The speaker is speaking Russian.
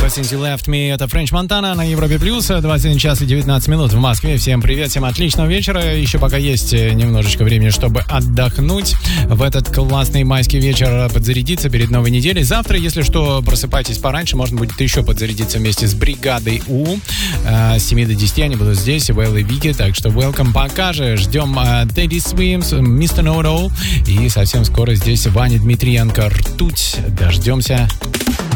Since You Left Me. Это French Montana на Европе Плюс. 21 час и 19 минут в Москве. Всем привет, всем отличного вечера. Еще пока есть немножечко времени, чтобы отдохнуть в этот классный майский вечер, подзарядиться перед новой неделей. Завтра, если что, просыпайтесь пораньше, можно будет еще подзарядиться вместе с бригадой У. С 7 до 10 они будут здесь, Вэлл и Вики. Так что welcome пока же. Ждем Teddy Swims, Mr. No-No. И совсем скоро здесь Ваня Дмитриенко, Ртуть. Дождемся.